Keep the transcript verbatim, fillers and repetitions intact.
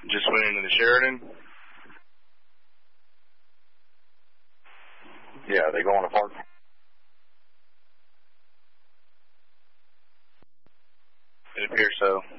Just went into the Sheridan? Yeah, they going to park? It appears so.